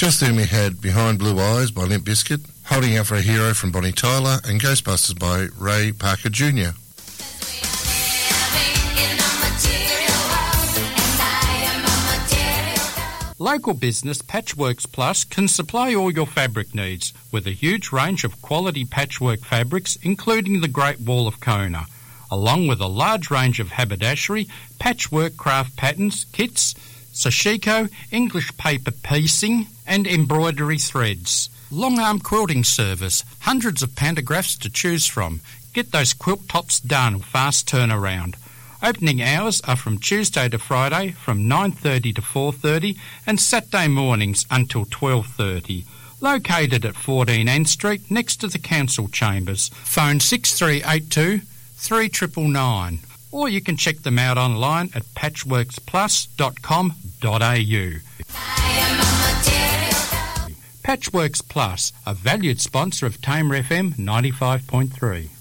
Just There Me Head, Behind Blue Eyes by Limp Bizkit, Holding Out for a Hero from Bonnie Tyler, and Ghostbusters by Ray Parker Jr. Local business Patchworks Plus can supply all your fabric needs with a huge range of quality patchwork fabrics, including the Great Wall of Kona, along with a large range of haberdashery, patchwork craft patterns, kits, sashiko, English paper piecing and embroidery threads. Long arm quilting service, hundreds of pantographs to choose from. Get those quilt tops done, fast turnaround. Opening hours are from Tuesday to Friday from 9:30 to 4:30 and Saturday mornings until 12:30. Located at 14 Ann Street next to the Council Chambers. Phone 6382 3999. Or you can check them out online at patchworksplus.com.au. Patchworks Plus, a valued sponsor of Tamer FM 95.3.